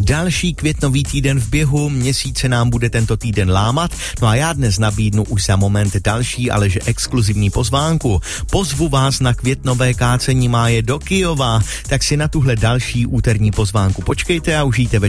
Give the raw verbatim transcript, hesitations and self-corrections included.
Další květnový týden v běhu, měsíc se nám bude tento týden lámat, no a já dnes nabídnu už za moment další, ale že exkluzivní pozvánku. Pozvu vás na květnové kácení máje do Kyjova, tak si na tuhle další úterní pozvánku počkejte a užijte